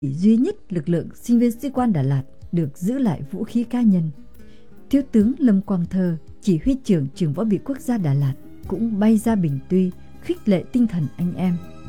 duy nhất lực lượng sinh viên sĩ quan Đà Lạt được giữ lại vũ khí cá nhân. Thiếu tướng Lâm Quang Thơ, chỉ huy trưởng trường võ bị quốc gia Đà Lạt, cũng bay ra Bình Tuy khích lệ tinh thần anh em.